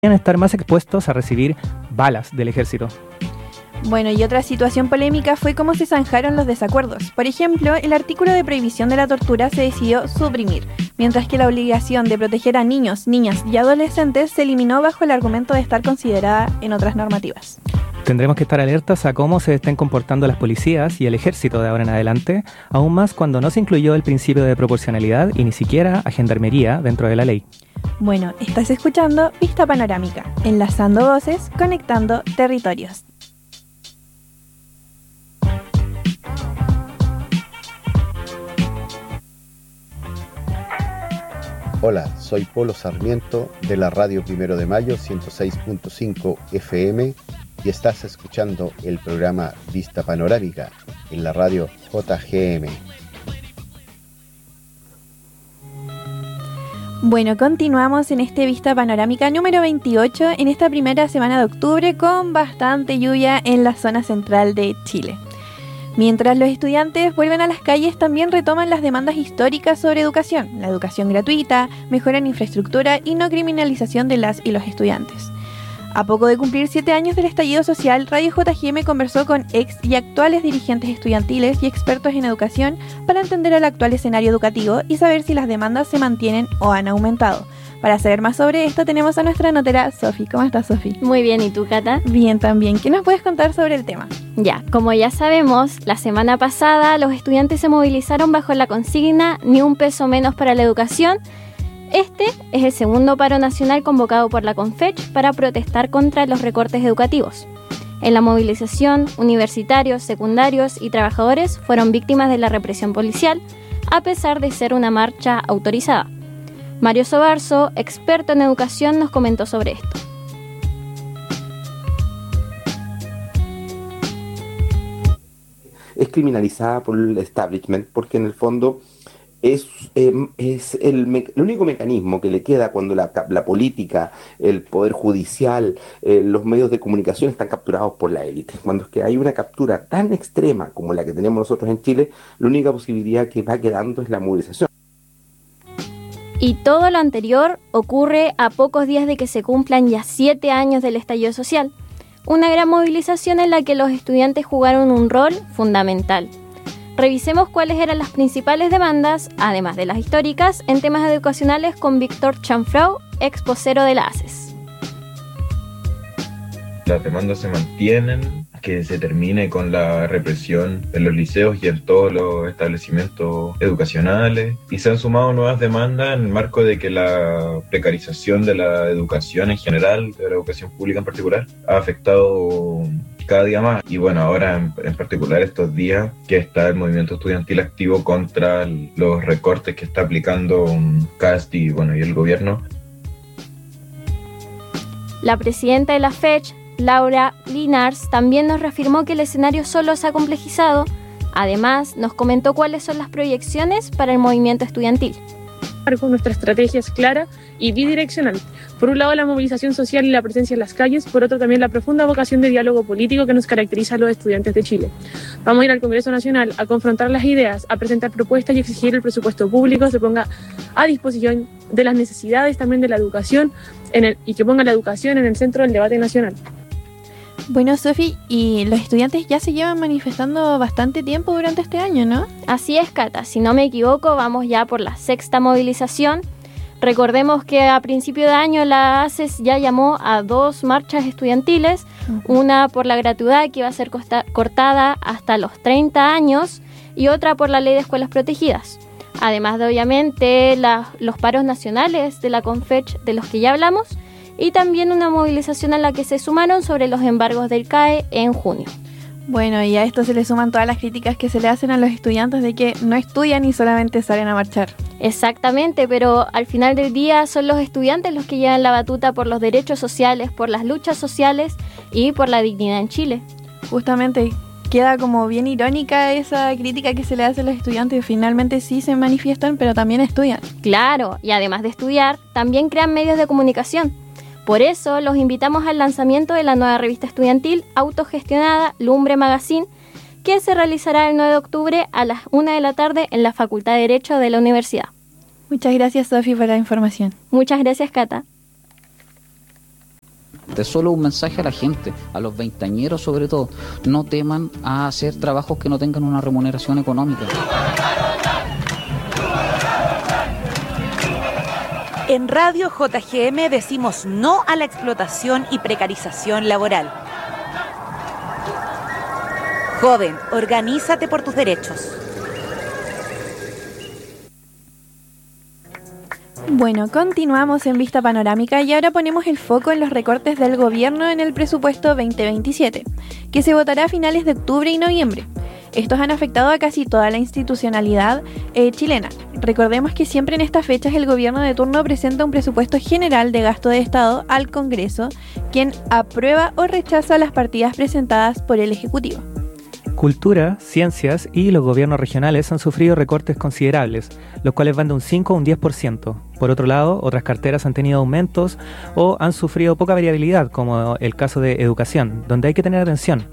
estar más expuestos a recibir balas del ejército. Bueno, y otra situación polémica fue cómo se zanjaron los desacuerdos. Por ejemplo, el artículo de prohibición de la tortura se decidió suprimir, mientras que la obligación de proteger a niños, niñas y adolescentes se eliminó bajo el argumento de estar considerada en otras normativas. Tendremos que estar alertas a cómo se estén comportando las policías y el ejército de ahora en adelante, aún más cuando no se incluyó el principio de proporcionalidad y ni siquiera a gendarmería dentro de la ley. Bueno, estás escuchando Vista Panorámica, enlazando voces, conectando territorios. Hola, soy Polo Sarmiento de la Radio Primero de Mayo 106.5 FM y estás escuchando el programa Vista Panorámica en la radio JGM. Bueno, continuamos en este Vista Panorámica número 28 en esta primera semana de octubre con bastante lluvia en la zona central de Chile. Mientras los estudiantes vuelven a las calles, también retoman las demandas históricas sobre educación, la educación gratuita, mejora en infraestructura y no criminalización de las y los estudiantes. A poco de cumplir 7 años del estallido social, Radio JGM conversó con ex y actuales dirigentes estudiantiles y expertos en educación para entender el actual escenario educativo y saber si las demandas se mantienen o han aumentado. Para saber más sobre esto tenemos a nuestra notera Sofi. ¿Cómo estás, Sofi? Muy bien, ¿y tú, Cata? Bien, también. ¿Qué nos puedes contar sobre el tema? Ya, como ya sabemos, la semana pasada los estudiantes se movilizaron bajo la consigna Ni un peso menos para la educación. Este es el segundo paro nacional convocado por la CONFECH para protestar contra los recortes educativos. En la movilización, universitarios, secundarios y trabajadores fueron víctimas de la represión policial, a pesar de ser una marcha autorizada. Mario Sobarzo, experto en educación, nos comentó sobre esto. Es criminalizada por el establishment porque en el fondo es el único mecanismo que le queda cuando la política, el poder judicial, los medios de comunicación están capturados por la élite. Cuando es que hay una captura tan extrema como la que tenemos nosotros en Chile, la única posibilidad que va quedando es la movilización. Y todo lo anterior ocurre a pocos días de que se cumplan ya 7 años del estallido social. Una gran movilización en la que los estudiantes jugaron un rol fundamental. Revisemos cuáles eran las principales demandas, además de las históricas, en temas educacionales con Víctor Chanfrau, ex vocero de la ACES. Las demandas se mantienen, que se termine con la represión en los liceos y en todos los establecimientos educacionales, y se han sumado nuevas demandas en el marco de que la precarización de la educación en general, de la educación pública en particular, ha afectado cada día más. Y bueno, ahora en particular estos días que está el movimiento estudiantil activo contra los recortes que está aplicando CAST y el gobierno. La presidenta de la FECH, Laura Linares, también nos reafirmó que el escenario solo se ha complejizado. Además, nos comentó cuáles son las proyecciones para el movimiento estudiantil. Nuestra estrategia es clara y bidireccional. Por un lado, la movilización social y la presencia en las calles, por otro también la profunda vocación de diálogo político que nos caracteriza a los estudiantes de Chile. Vamos a ir al Congreso Nacional a confrontar las ideas, a presentar propuestas y exigir el presupuesto público se ponga a disposición de las necesidades también de la educación y que ponga la educación en el centro del debate nacional. Bueno, Sofi, y los estudiantes ya se llevan manifestando bastante tiempo durante este año, ¿no? Así es, Cata. Si no me equivoco, vamos ya por la 6ª movilización. Recordemos que a principio de año la ACES ya llamó a 2 marchas estudiantiles, una por la gratuidad que iba a ser cortada hasta los 30 años y otra por la ley de escuelas protegidas. Además de, obviamente, los paros nacionales de la CONFECH de los que ya hablamos, y también una movilización a la que se sumaron sobre los embargos del CAE en junio. Bueno, y a esto se le suman todas las críticas que se le hacen a los estudiantes de que no estudian y solamente salen a marchar. Exactamente, pero al final del día son los estudiantes los que llevan la batuta por los derechos sociales, por las luchas sociales y por la dignidad en Chile. Justamente queda como bien irónica esa crítica que se le hace a los estudiantes. Finalmente sí se manifiestan, pero también estudian. Claro, y además de estudiar, también crean medios de comunicación. Por eso los invitamos al lanzamiento de la nueva revista estudiantil autogestionada Lumbre Magazine, que se realizará el 9 de octubre a las 1 de la tarde en la Facultad de Derecho de la Universidad. Muchas gracias, Sofi, por la información. Muchas gracias, Cata. Es solo un mensaje a la gente, a los veinteañeros sobre todo. No teman a hacer trabajos que no tengan una remuneración económica. En Radio JGM decimos no a la explotación y precarización laboral. Joven, organízate por tus derechos. Bueno, continuamos en Vista Panorámica y ahora ponemos el foco en los recortes del gobierno en el presupuesto 2027, que se votará a finales de octubre y noviembre. Estos han afectado a casi toda la institucionalidad chilena. Recordemos que siempre en estas fechas el gobierno de turno presenta un presupuesto general de gasto de Estado al Congreso, quien aprueba o rechaza las partidas presentadas por el Ejecutivo. Cultura, ciencias y los gobiernos regionales han sufrido recortes considerables, los cuales van de un 5 a un 10%. Por otro lado, otras carteras han tenido aumentos o han sufrido poca variabilidad, como el caso de educación, donde hay que tener atención.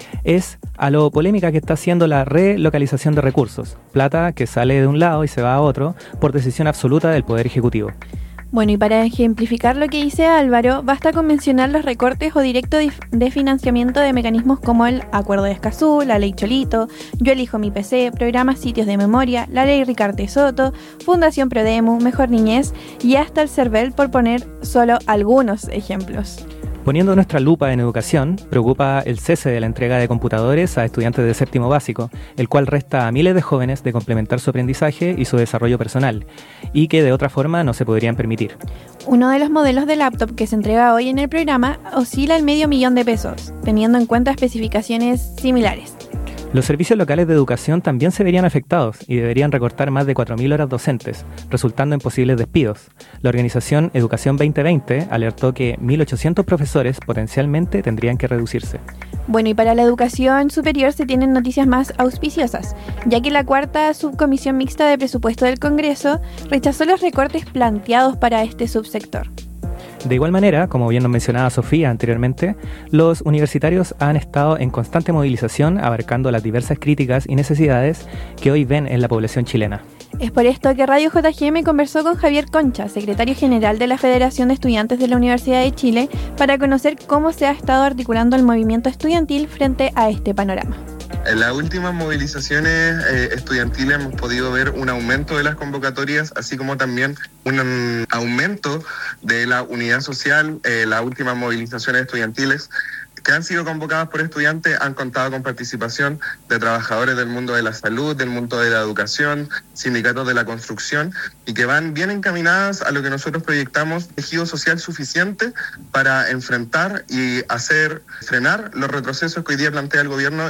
Es a lo polémica que está siendo la relocalización de recursos, plata que sale de un lado y se va a otro por decisión absoluta del Poder Ejecutivo. Bueno, y para ejemplificar lo que dice Álvaro, basta con mencionar los recortes o directo de financiamiento de mecanismos como el Acuerdo de Escazú, la Ley Cholito, Yo Elijo Mi PC, programas Sitios de Memoria, la Ley Ricarte Soto, Fundación Prodemu, Mejor Niñez y hasta el CERVEL, por poner solo algunos ejemplos. Poniendo nuestra lupa en educación, preocupa el cese de la entrega de computadores a estudiantes de séptimo básico, el cual resta a miles de jóvenes de complementar su aprendizaje y su desarrollo personal, y que de otra forma no se podrían permitir. Uno de los modelos de laptop que se entrega hoy en el programa oscila el $500,000, teniendo en cuenta especificaciones similares. Los servicios locales de educación también se verían afectados y deberían recortar más de 4.000 horas docentes, resultando en posibles despidos. La organización Educación 2020 alertó que 1.800 profesores potencialmente tendrían que reducirse. Bueno, y para la educación superior se tienen noticias más auspiciosas, ya que la cuarta subcomisión mixta de presupuesto del Congreso rechazó los recortes planteados para este subsector. De igual manera, como bien nos mencionaba Sofía anteriormente, los universitarios han estado en constante movilización abarcando las diversas críticas y necesidades que hoy ven en la población chilena. Es por esto que Radio JGM conversó con Javier Concha, secretario general de la Federación de Estudiantes de la Universidad de Chile, para conocer cómo se ha estado articulando el movimiento estudiantil frente a este panorama. En las últimas movilizaciones estudiantiles hemos podido ver un aumento de las convocatorias, así como también un aumento de la unidad social. Las últimas movilizaciones estudiantiles que han sido convocadas por estudiantes han contado con participación de trabajadores del mundo de la salud, del mundo de la educación, sindicatos de la construcción, y que van bien encaminadas a lo que nosotros proyectamos, tejido social suficiente para enfrentar y hacer frenar los retrocesos que hoy día plantea el gobierno.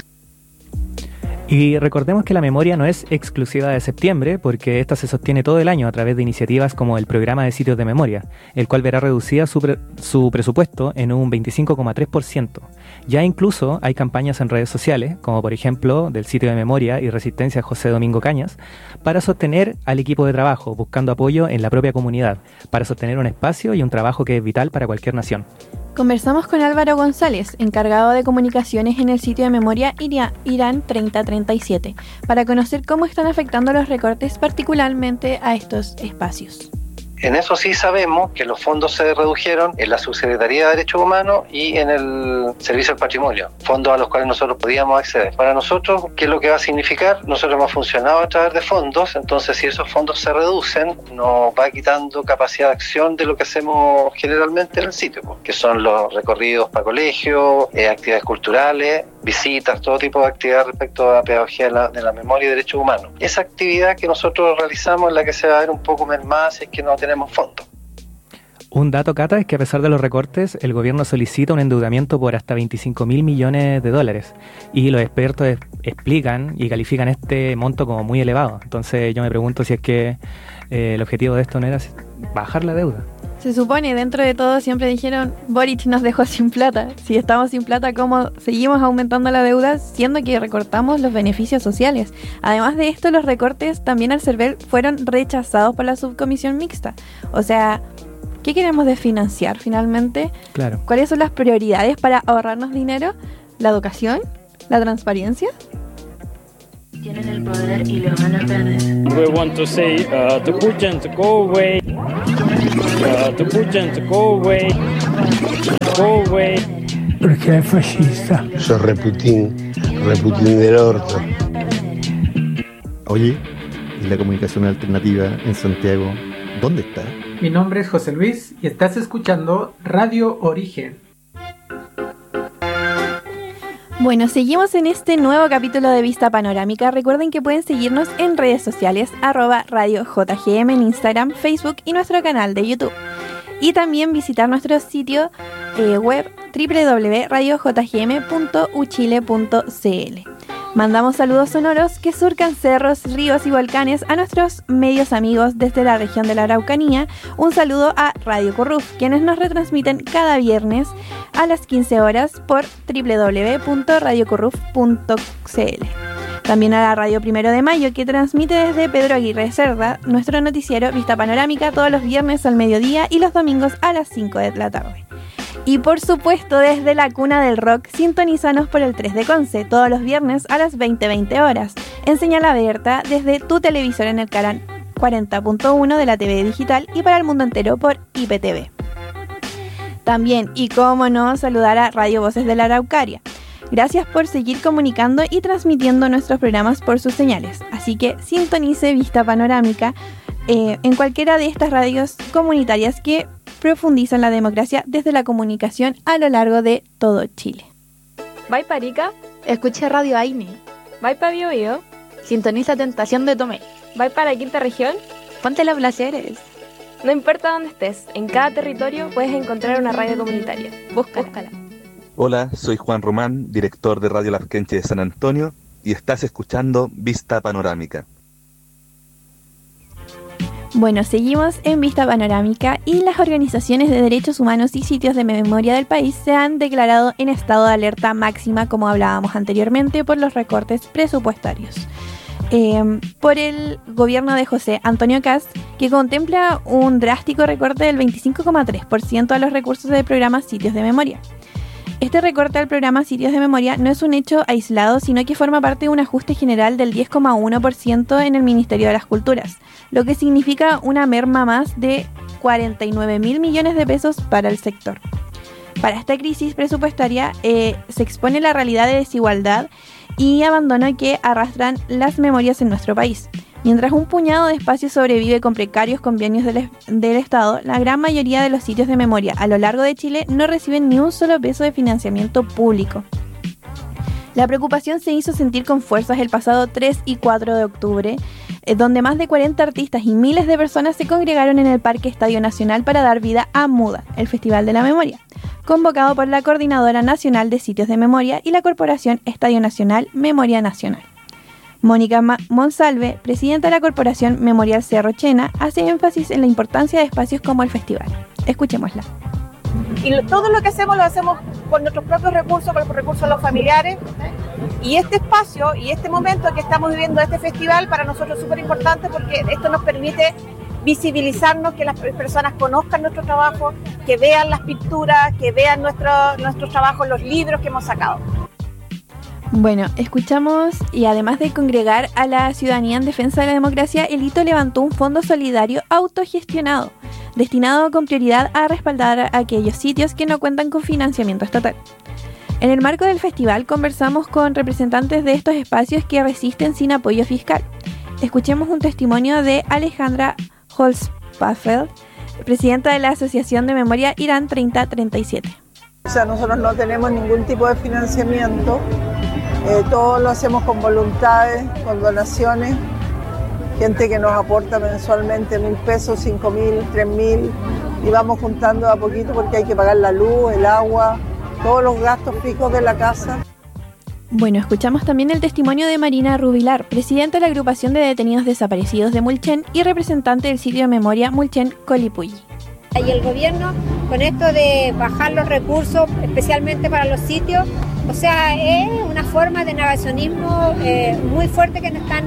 Y recordemos que la memoria no es exclusiva de septiembre, porque esta se sostiene todo el año a través de iniciativas como el Programa de Sitios de Memoria, el cual verá reducida su presupuesto en un 25,3%. Ya incluso hay campañas en redes sociales, como por ejemplo del Sitio de Memoria y Resistencia José Domingo Cañas, para sostener al equipo de trabajo, buscando apoyo en la propia comunidad, para sostener un espacio y un trabajo que es vital para cualquier nación. Conversamos con Álvaro González, encargado de comunicaciones en el Sitio de Memoria Irán 3037, para conocer cómo están afectando los recortes particularmente a estos espacios. En eso sí sabemos que los fondos se redujeron en la Subsecretaría de Derechos Humanos y en el Servicio del Patrimonio, fondos a los cuales nosotros podíamos acceder. Para nosotros, ¿qué es lo que va a significar? Nosotros hemos funcionado a través de fondos, entonces si esos fondos se reducen, nos va quitando capacidad de acción de lo que hacemos generalmente en el sitio, que son los recorridos para colegios, actividades culturales, visitas, todo tipo de actividades respecto a pedagogía de la memoria y derechos humanos. Esa actividad que nosotros realizamos es la que se va a ver un poco mermada si es que no tenemos fondos. Un dato, Cata, es que a pesar de los recortes, el gobierno solicita un endeudamiento por hasta $25.000 millones y los expertos explican y califican este monto como muy elevado. Entonces yo me pregunto si es que el objetivo de esto no era bajar la deuda. Se supone, dentro de todo siempre dijeron, Boric nos dejó sin plata. Si estamos sin plata, ¿cómo seguimos aumentando la deuda siendo que recortamos los beneficios sociales? Además de esto, los recortes también al CERVEL fueron rechazados por la subcomisión mixta. O sea, ¿qué queremos desfinanciar finalmente? Claro. ¿Cuáles son las prioridades para ahorrarnos dinero? ¿La educación? ¿La transparencia? Tienen el poder y lo van a perder. We want to say to Putin to go away. To Putin to go away. Go away. Perché è fascista. Sos Reputín del orto. Oye, ¿y la comunicación alternativa en Santiago? ¿Dónde está? Mi nombre es José Luis y estás escuchando Radio Origen. Bueno, seguimos en este nuevo capítulo de Vista Panorámica. Recuerden que pueden seguirnos en redes sociales, @Radio JGM en Instagram, Facebook y nuestro canal de YouTube. Y también visitar nuestro sitio web www.radiojgm.uchile.cl. Mandamos saludos sonoros que surcan cerros, ríos y volcanes a nuestros medios amigos desde la región de la Araucanía. Un saludo a Radio Curruf, quienes nos retransmiten cada viernes a las 15 horas por www.radiocurruf.cl. También a la Radio Primero de Mayo, que transmite desde Pedro Aguirre Cerda nuestro noticiero Vista Panorámica todos los viernes al mediodía y los domingos a las 5 de la tarde. Y por supuesto, desde la cuna del rock, sintonízanos por el 3 de Conce, todos los viernes a las 20 horas, en señal abierta desde tu televisor en el canal 40.1 de la TV digital y para el mundo entero por IPTV. También, y cómo no, saludar a Radio Voces de la Araucaria. Gracias por seguir comunicando y transmitiendo nuestros programas por sus señales. Así que sintonice Vista Panorámica en cualquiera de estas radios comunitarias que profundizan la democracia desde la comunicación a lo largo de todo Chile. ¿Vai para Arica? Escucha Radio Aine. ¿Vai para Biobío? Sintoniza Tentación de Tomé. ¿Vai para la quinta región? Ponte los placeres. No importa dónde estés, en cada territorio puedes encontrar una radio comunitaria. Búscala. Hola, soy Juan Román, director de Radio Larquenche de San Antonio, y estás escuchando Vista Panorámica. Bueno, seguimos en Vista Panorámica y las organizaciones de derechos humanos y sitios de memoria del país se han declarado en estado de alerta máxima, como hablábamos anteriormente, por los recortes presupuestarios. Por el gobierno de José Antonio Kast, que contempla un drástico recorte del 25,3% a los recursos del programa Sitios de Memoria. Este recorte al programa Sitios de Memoria no es un hecho aislado, sino que forma parte de un ajuste general del 10,1% en el Ministerio de las Culturas, lo que significa una merma más de 49.000 millones de pesos para el sector. Para esta crisis presupuestaria se expone la realidad de desigualdad y abandono que arrastran las memorias en nuestro país. Mientras un puñado de espacios sobrevive con precarios convenios del Estado, la gran mayoría de los sitios de memoria a lo largo de Chile no reciben ni un solo peso de financiamiento público. La preocupación se hizo sentir con fuerzas el pasado 3 y 4 de octubre, donde más de 40 artistas y miles de personas se congregaron en el Parque Estadio Nacional para dar vida a MUDA, el Festival de la Memoria, convocado por la Coordinadora Nacional de Sitios de Memoria y la Corporación Estadio Nacional Memoria Nacional. Mónica Monsalve, presidenta de la Corporación Memorial Cerro Chena, hace énfasis en la importancia de espacios como el festival. Escuchémosla. Y todo lo que hacemos lo hacemos con nuestros propios recursos, con los recursos de los familiares. Y este espacio y este momento que estamos viviendo, este festival, para nosotros es súper importante porque esto nos permite visibilizarnos, que las personas conozcan nuestro trabajo, que vean las pinturas, que vean nuestros trabajos, los libros que hemos sacado. Bueno, escuchamos, y además de congregar a la ciudadanía en defensa de la democracia, el hito levantó un fondo solidario autogestionado, destinado con prioridad a respaldar a aquellos sitios que no cuentan con financiamiento estatal. En el marco del festival conversamos con representantes de estos espacios que resisten sin apoyo fiscal. Escuchemos un testimonio de Alejandra Holzpafeld, presidenta de la Asociación de Memoria Irán 3037. O sea, nosotros no tenemos ningún tipo de financiamiento, todo lo hacemos con voluntades, con donaciones, gente que nos aporta mensualmente 1.000 pesos, 5.000, 3.000, y vamos juntando a poquito porque hay que pagar la luz, el agua, todos los gastos fijos de la casa. Bueno, escuchamos también el testimonio de Marina Rubilar, presidenta de la agrupación de detenidos desaparecidos de Mulchen y representante del sitio de memoria Mulchen Colipulli. Y el gobierno, con esto de bajar los recursos, especialmente para los sitios, o sea, es una forma de negacionismo muy fuerte que nos están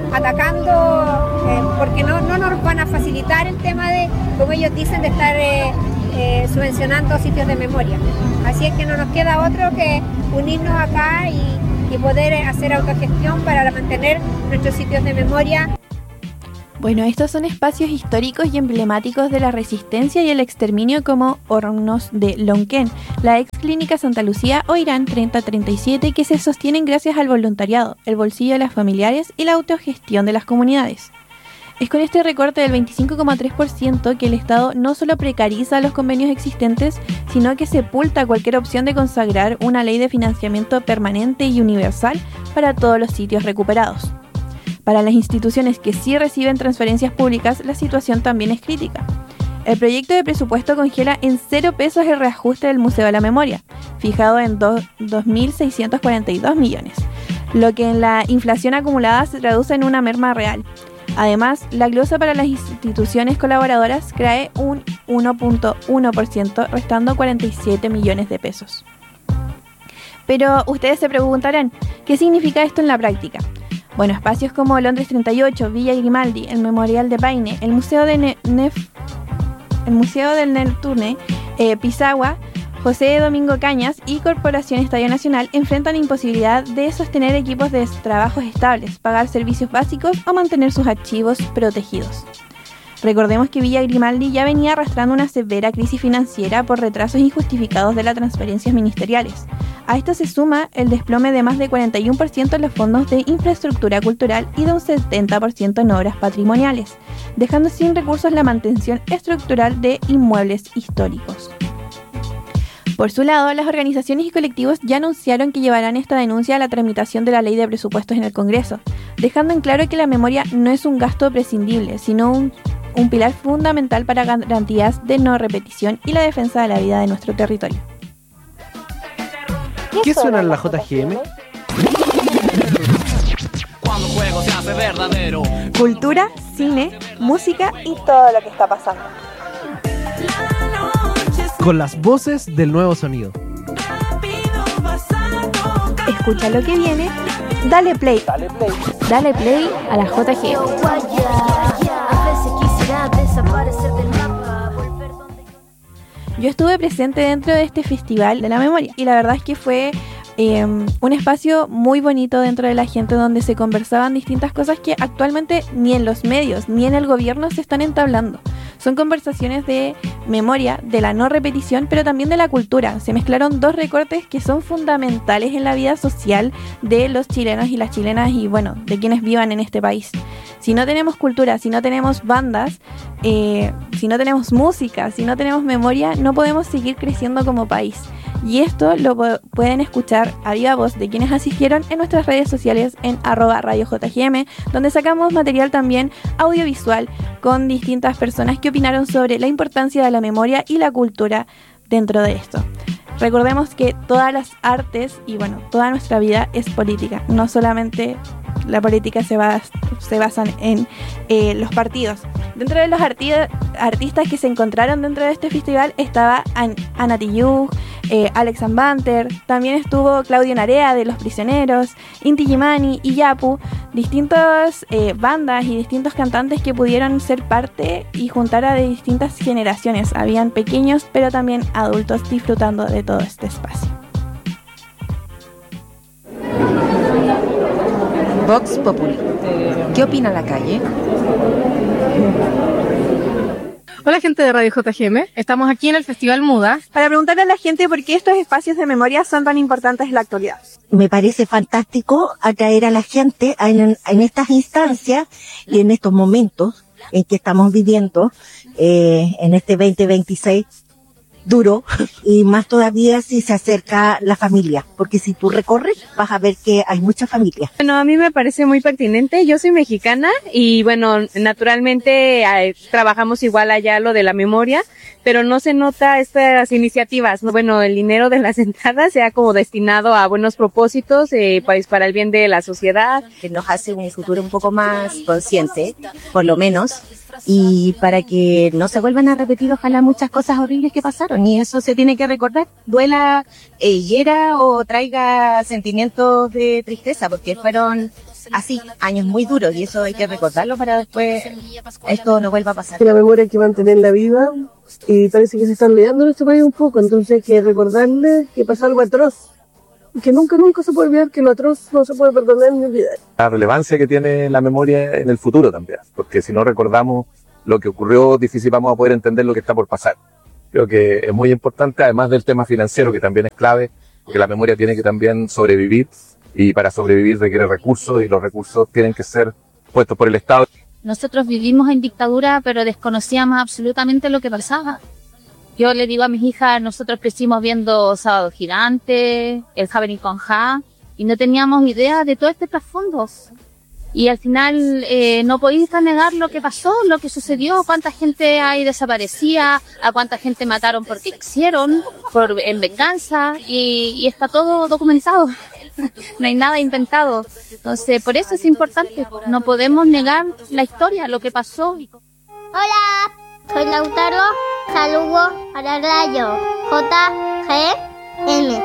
atacando, porque no nos van a facilitar el tema de, como ellos dicen, de estar subvencionando sitios de memoria. Así es que no nos queda otro que unirnos acá y poder hacer autogestión para mantener nuestros sitios de memoria. Bueno, estos son espacios históricos y emblemáticos de la resistencia y el exterminio, como Hornos de Lonquén, la ex clínica Santa Lucía o Irán 3037, que se sostienen gracias al voluntariado, el bolsillo de las familiares y la autogestión de las comunidades. Es con este recorte del 25,3% que el Estado no solo precariza los convenios existentes, sino que sepulta cualquier opción de consagrar una ley de financiamiento permanente y universal para todos los sitios recuperados. Para las instituciones que sí reciben transferencias públicas, la situación también es crítica. El proyecto de presupuesto congela en 0 pesos el reajuste del Museo de la Memoria, fijado en 2.642 millones, lo que en la inflación acumulada se traduce en una merma real. Además, la glosa para las instituciones colaboradoras cae un 1.1%, restando 47 millones de pesos. Pero ustedes se preguntarán, ¿qué significa esto en la práctica? Bueno, espacios como Londres 38, Villa Grimaldi, el Memorial de Paine, el Museo del Neptune, Pisagua, José Domingo Cañas y Corporación Estadio Nacional enfrentan imposibilidad de sostener equipos de trabajos estables, pagar servicios básicos o mantener sus archivos protegidos. Recordemos que Villa Grimaldi ya venía arrastrando una severa crisis financiera por retrasos injustificados de las transferencias ministeriales. A esto se suma el desplome de más de 41% en los fondos de infraestructura cultural y de un 70% en obras patrimoniales, dejando sin recursos la mantención estructural de inmuebles históricos. Por su lado, las organizaciones y colectivos ya anunciaron que llevarán esta denuncia a la tramitación de la ley de presupuestos en el Congreso, dejando en claro que la memoria no es un gasto prescindible, sino un pilar fundamental para garantías de no repetición y la defensa de la vida de nuestro territorio. ¿Qué suena en la JGM? Cultura, cine, música y todo lo que está pasando. Con las voces del nuevo sonido. Escucha lo que viene. Dale play. Dale play a la JGM. Yo estuve presente dentro de este Festival de la Memoria y la verdad es que fue un espacio muy bonito dentro de la gente, donde se conversaban distintas cosas que actualmente ni en los medios ni en el gobierno se están entablando. Son conversaciones de memoria, de la no repetición, pero también de la cultura. Se mezclaron dos recortes que son fundamentales en la vida social de los chilenos y las chilenas y, bueno, de quienes vivan en este país. Si no tenemos cultura, si no tenemos bandas, si no tenemos música, si no tenemos memoria, no podemos seguir creciendo como país. Y esto lo pueden escuchar a viva voz de quienes asistieron en nuestras redes sociales en @RadioJGM, donde sacamos material también audiovisual con distintas personas que opinaron sobre la importancia de la memoria y la cultura dentro de esto. Recordemos que todas las artes y, bueno, toda nuestra vida es política, no solamente la política se basan en los partidos. Dentro de los artistas que se encontraron dentro de este festival estaba Ana Tijoux, Alex Banter, también estuvo Claudio Narea de Los Prisioneros, Inti Illimani y Yapu, distintas bandas y distintos cantantes que pudieron ser parte y juntar a de distintas generaciones. Habían pequeños pero también adultos disfrutando de todo este espacio. Vox Populi. ¿Qué opina la calle? Hola, gente de Radio JGM. Estamos aquí en el Festival Muda para preguntarle a la gente por qué estos espacios de memoria son tan importantes en la actualidad. Me parece fantástico atraer a la gente en estas instancias y en estos momentos en que estamos viviendo, en este 2026 duro, y más todavía si se acerca la familia, porque si tú recorres vas a ver que hay mucha familia. Bueno, a mí me parece muy pertinente. Yo soy mexicana y, bueno, naturalmente trabajamos igual allá lo de la memoria, pero no se nota estas iniciativas. Bueno, el dinero de las entradas sea como destinado a buenos propósitos, pues para el bien de la sociedad. Que nos hace un futuro un poco más consciente, por lo menos, y para que no se vuelvan a repetir, ojalá, muchas cosas horribles que pasaron, y eso se tiene que recordar, duela, hiera o traiga sentimientos de tristeza, porque fueron así, años muy duros, y eso hay que recordarlo para después esto no vuelva a pasar. La memoria hay que mantenerla viva, y parece que se está olvidando en este país un poco, entonces hay que recordarle que pasó algo atroz, que nunca se puede olvidar, que lo atroz no se puede perdonar ni olvidar. La relevancia que tiene la memoria en el futuro también, porque si no recordamos lo que ocurrió, difícil vamos a poder entender lo que está por pasar. Creo que es muy importante, además del tema financiero, que también es clave, porque la memoria tiene que también sobrevivir, y para sobrevivir requiere recursos, y los recursos tienen que ser puestos por el Estado. Nosotros vivimos en dictadura, pero desconocíamos absolutamente lo que pasaba. Yo le digo a mis hijas, nosotros crecimos viendo Sábado Gigante, El Happening con Ja, y no teníamos idea de todo este trasfondo. Y al final no podéis negar lo que pasó, lo que sucedió, cuánta gente ahí desaparecía, a cuánta gente mataron porque quisieron, en venganza, y está todo documentado. No hay nada inventado. Entonces, por eso es importante. No podemos negar la historia, lo que pasó. Hola, soy Lautaro. Saludos para Radio JGM.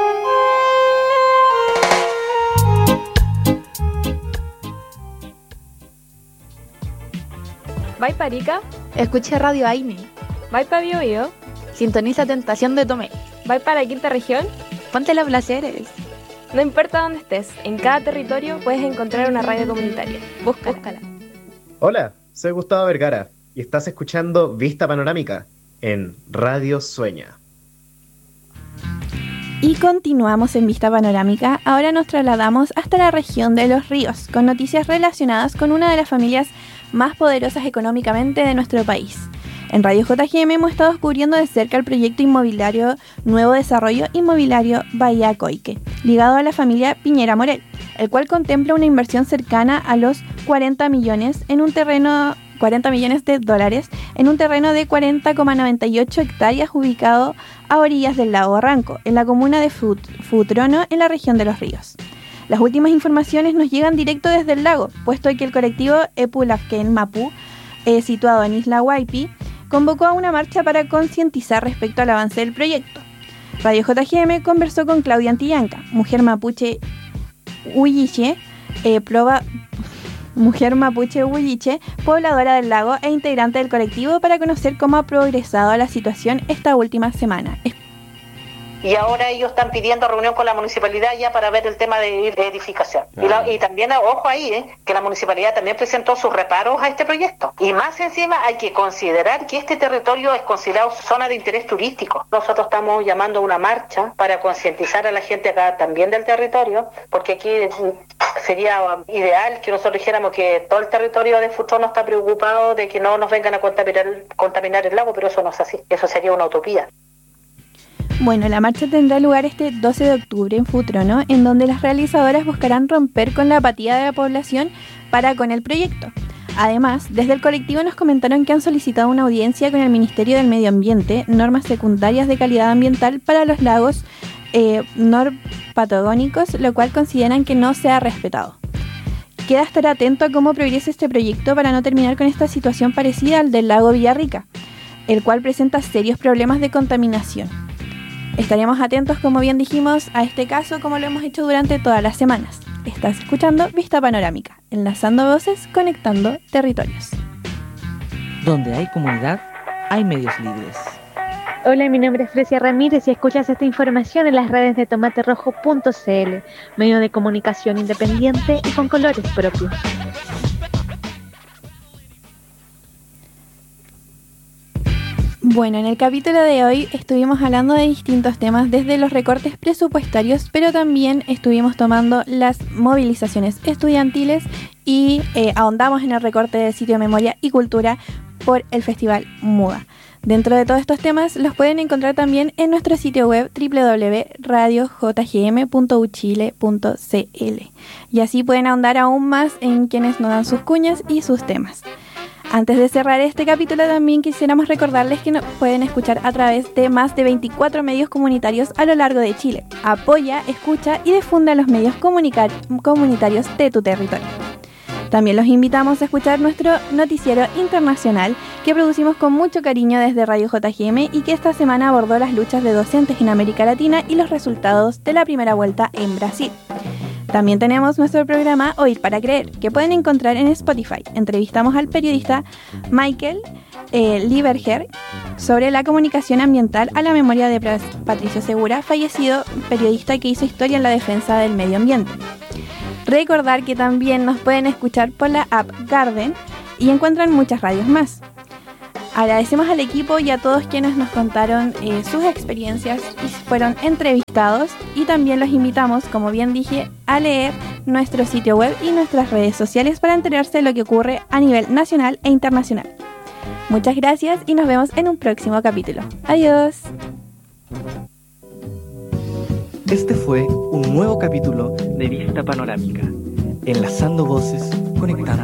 ¿Vai para Arica? Escuche Radio Aini. ¿Vai para Biobío? Sintoniza Tentación de Tomé. ¿Vai para la quinta región? Ponte los placeres. No importa dónde estés, en cada territorio puedes encontrar una radio comunitaria. Búscala. Hola, soy Gustavo Vergara y estás escuchando Vista Panorámica en Radio Sueña. Y continuamos en Vista Panorámica. Ahora nos trasladamos hasta la región de Los Ríos, con noticias relacionadas con una de las familias más poderosas económicamente de nuestro país. En Radio JGM hemos estado descubriendo de cerca el proyecto inmobiliario Nuevo Desarrollo Inmobiliario Bahía Coique, ligado a la familia Piñera Morel, el cual contempla una inversión cercana a los 40 millones de dólares en un terreno de 40,98 hectáreas ubicado a orillas del lago Barranco, en la comuna de Futrono, en la región de Los Ríos. Las últimas informaciones nos llegan directo desde el lago, puesto que el colectivo Epulafken Mapu, situado en Isla Huaypi, convocó a una marcha para concientizar respecto al avance del proyecto. Radio JGM conversó con Claudia Antillanca, mujer mapuche huilliche, pobladora del lago e integrante del colectivo, para conocer cómo ha progresado la situación esta última semana. Y ahora ellos están pidiendo reunión con la municipalidad ya para ver el tema de edificación. Y también, ojo ahí, que la municipalidad también presentó sus reparos a este proyecto. Y más encima hay que considerar que este territorio es considerado zona de interés turístico. Nosotros estamos llamando a una marcha para concientizar a la gente acá también del territorio, porque aquí sería ideal que nosotros dijéramos que todo el territorio de Futrono está preocupado de que no nos vengan a contaminar el lago, pero eso no es así. Eso sería una utopía. Bueno, la marcha tendrá lugar este 12 de octubre en Futrono, en donde las realizadoras buscarán romper con la apatía de la población para con el proyecto. Además, desde el colectivo nos comentaron que han solicitado una audiencia con el Ministerio del Medio Ambiente, normas secundarias de calidad ambiental para los lagos norpatagónicos, lo cual consideran que no se ha respetado. Queda estar atento a cómo progrese este proyecto para no terminar con esta situación parecida al del lago Villarrica, el cual presenta serios problemas de contaminación. Estaremos atentos, como bien dijimos, a este caso, como lo hemos hecho durante todas las semanas. Estás escuchando Vista Panorámica, enlazando voces, conectando territorios. Donde hay comunidad, hay medios libres. Hola, mi nombre es Frecia Ramírez y escuchas esta información en las redes de tomaterrojo.cl, medio de comunicación independiente y con colores propios. Bueno, en el capítulo de hoy estuvimos hablando de distintos temas, desde los recortes presupuestarios, pero también estuvimos tomando las movilizaciones estudiantiles y ahondamos en el recorte del sitio de Memoria y Cultura por el Festival MUDA. Dentro de todos estos temas los pueden encontrar también en nuestro sitio web www.radiojgm.uchile.cl, y así pueden ahondar aún más en quienes nos dan sus cuñas y sus temas. Antes de cerrar este capítulo, también quisiéramos recordarles que nos pueden escuchar a través de más de 24 medios comunitarios a lo largo de Chile. Apoya, escucha y difunde los medios comunitarios de tu territorio. También los invitamos a escuchar nuestro noticiero internacional, que producimos con mucho cariño desde Radio JGM y que esta semana abordó las luchas de docentes en América Latina y los resultados de la primera vuelta en Brasil. También tenemos nuestro programa Oír para Creer, que pueden encontrar en Spotify. Entrevistamos al periodista Michael Lieberger sobre la comunicación ambiental a la memoria de Patricio Segura, fallecido periodista que hizo historia en la defensa del medio ambiente. Recordar que también nos pueden escuchar por la app Garden y encuentran muchas radios más. Agradecemos al equipo y a todos quienes nos contaron sus experiencias y fueron entrevistados, y también los invitamos, como bien dije, a leer nuestro sitio web y nuestras redes sociales para enterarse de lo que ocurre a nivel nacional e internacional. Muchas gracias y nos vemos en un próximo capítulo. Adiós. Este fue un nuevo capítulo de Vista Panorámica, enlazando voces, conectando